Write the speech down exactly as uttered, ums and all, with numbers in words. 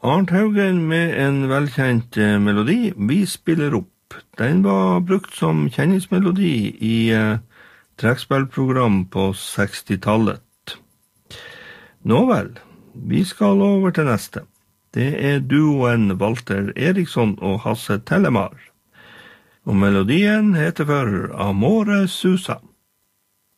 Arnt Haugen med en velkjent eh, melodi, Vi spiller opp. Den var brukt som kjenningsmelodi i eh, trekkspillprogram på sekstitallet. Nå vel, vi skal over til neste. Det er duoen Walter Eriksson og Hasse Tellemar. Og melodien heter for Amore Susa.